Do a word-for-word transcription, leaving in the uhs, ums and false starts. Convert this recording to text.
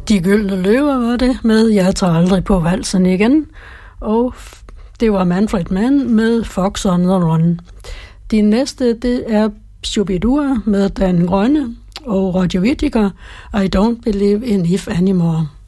De Gyldne Løver var det med Jeg tager aldrig på valsen igen, og det var Manfred Mann med Fox on the Run. De næste, det er Shubidua med Dan Grønne og Roger Whittaker, I Don't Believe in If Anymore.